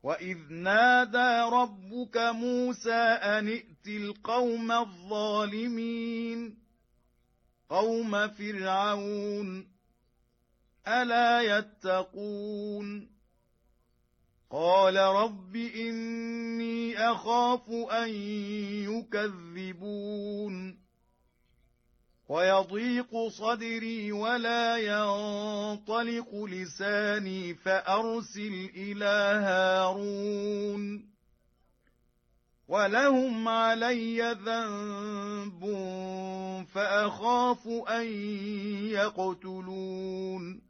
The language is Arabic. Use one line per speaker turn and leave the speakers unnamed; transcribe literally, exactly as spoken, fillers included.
وإذ نادى ربك موسى أن ائت القوم الظالمين قوم فرعون ألا يتقون قال رب إني أخاف أن يكذبون ويضيق صدري ولا ينطلق لساني فأرسل إلى هارون ولهم علي ذنب فأخاف أن يقتلون